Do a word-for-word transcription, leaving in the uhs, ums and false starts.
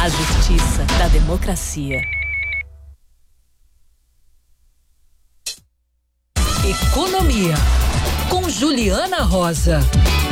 A justiça da democracia. Economia, com Juliana Rosa.